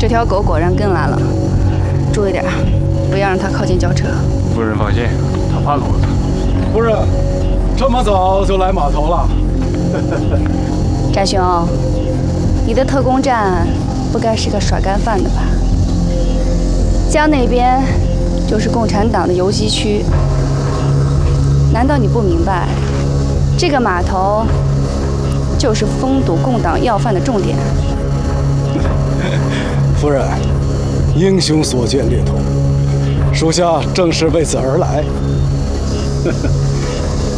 条狗果然跟来了，注意点，不要让它靠近轿车。 夫人放心，他怕骡子。 夫人，这么早就来码头了？ 展雄，你的特工站不该是个耍干饭的吧？江那边就是共产党的游击区，难道你不明白？这个码头就是封堵共党要犯的重点。 夫人，英雄所见略同，属下正是为此而来。